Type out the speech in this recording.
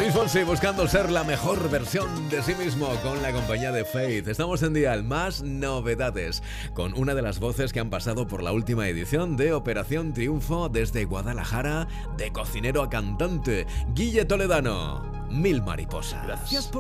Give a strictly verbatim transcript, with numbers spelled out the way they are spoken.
Luis Fonsi buscando ser la mejor versión de sí mismo con la compañía de Faith. Estamos en Dial, más novedades con una de las voces que han pasado por la última edición de Operación Triunfo desde Guadalajara, de cocinero a cantante, Guille Toledano. Mil mariposas. Gracias por